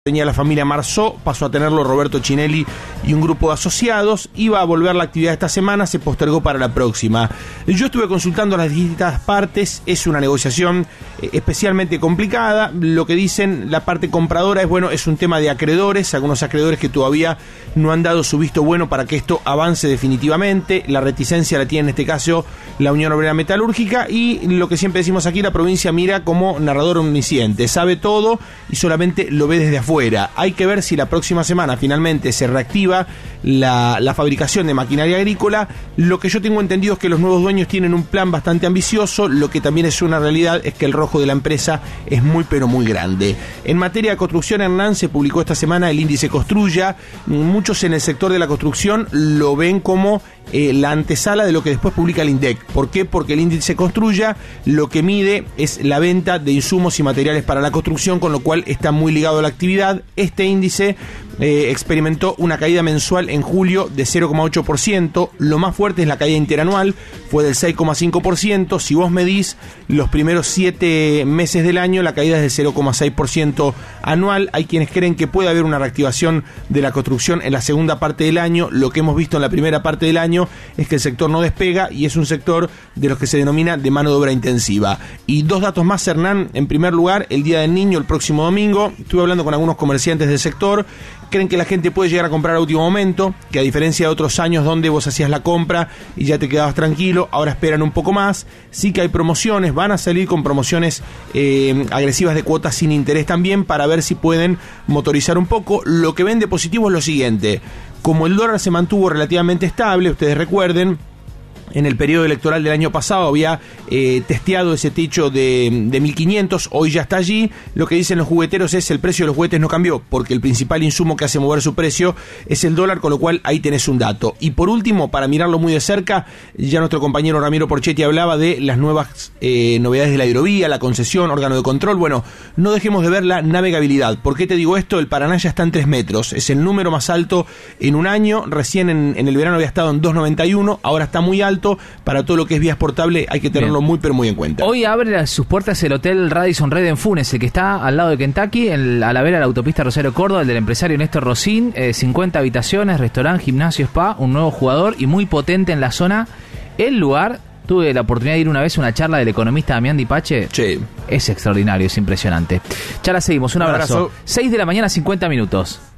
Tenía la familia Marzó, pasó a tenerlo Roberto Chinelli y un grupo de asociados. Iba a volver la actividad esta semana, se postergó para la próxima. Yo estuve consultando las distintas partes, es una negociación especialmente complicada. Lo que dicen la parte compradora es, bueno, es un tema de acreedores, algunos acreedores que todavía no han dado su visto bueno para que esto avance definitivamente. La reticencia la tiene en este caso la Unión Obrera Metalúrgica y lo que siempre decimos aquí, la provincia mira como narrador omnisciente, sabe todo y solamente lo ve desde afuera. Hay que ver si la próxima semana finalmente se reactiva la fabricación de maquinaria agrícola. Lo que yo tengo entendido es que los nuevos dueños tienen un plan bastante ambicioso. Lo que también es una realidad es que el rojo de la empresa es muy pero muy grande. En materia de construcción, Hernán, se publicó esta semana el índice Construya. Muchos en el sector de la construcción lo ven como la antesala de lo que después publica el INDEC. ¿Por qué? Porque el índice Construya lo que mide es la venta de insumos y materiales para la construcción, con lo cual está muy ligado a la actividad. Este índice experimentó una caída mensual en julio de 0,8%. Lo más fuerte es la caída interanual, fue del 6,5%. Si vos medís los primeros 7 meses del año, la caída es del 0,6% anual. Hay quienes creen que puede haber una reactivación de la construcción en la segunda parte del año. Lo que hemos visto en la primera parte del año es que el sector no despega y es un sector de los que se denomina de mano de obra intensiva. Y dos datos más, Hernán. En primer lugar, el Día del Niño el próximo domingo. Estuve hablando con algunos comerciantes del sector. Creen que la gente puede llegar a comprar a último momento, que a diferencia de otros años donde vos hacías la compra y ya te quedabas tranquilo, ahora esperan un poco más. Sí que hay promociones, van a salir con promociones agresivas de cuotas sin interés también para ver si pueden motorizar un poco. Lo que ven de positivo es lo siguiente: como el dólar se mantuvo relativamente estable, ustedes recuerden, en el periodo electoral del año pasado había testeado ese techo de 1.500, hoy ya está allí. Lo que dicen los jugueteros es el precio de los juguetes no cambió, porque el principal insumo que hace mover su precio es el dólar, con lo cual ahí tenés un dato. Y por último, para mirarlo muy de cerca, ya nuestro compañero Ramiro Porchetti hablaba de las nuevas novedades de la hidrovía, la concesión, órgano de control. Bueno, no dejemos de ver la navegabilidad. ¿Por qué te digo esto? El Paraná ya está en 3 metros, es el número más alto en un año. Recién en el verano había estado en 2,91, ahora está muy alto. Para todo lo que es vías portables hay que tenerlo muy pero muy en cuenta. Hoy abre sus puertas el hotel Radisson Red en Funes, el que está al lado de Kentucky, a la vera de la autopista Rosario Córdoba, el del empresario Néstor Rosín. 50 habitaciones, restaurante, gimnasio, spa, un nuevo jugador y muy potente en la zona. El lugar, tuve la oportunidad de ir una vez a una charla del economista Damián Dipache. Sí. Es extraordinario, es impresionante. Ya la seguimos, un abrazo. 6 de la mañana, 50 minutos.